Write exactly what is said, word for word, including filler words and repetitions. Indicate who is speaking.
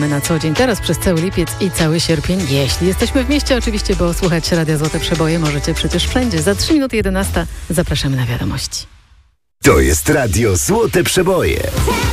Speaker 1: mamy na co dzień teraz przez cały lipiec i cały sierpień. Jeśli jesteśmy w mieście oczywiście, bo słuchać Radia Złote Przeboje możecie przecież wszędzie. Za trzy minuty jedenasta zapraszamy na wiadomości.
Speaker 2: To jest Radio Złote Przeboje.